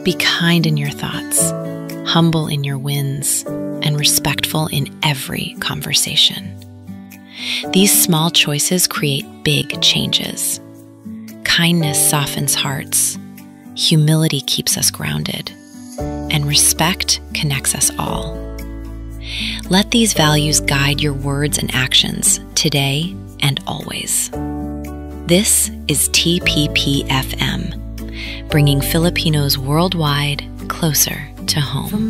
Be kind in your thoughts, humble in your wins, and respectful in every conversation. These small choices create big changes. Kindness softens hearts, humility keeps us grounded, and respect connects us all. Let these values guide your words and actions today and always. This is TPP FM, bringing Filipinos worldwide closer to home.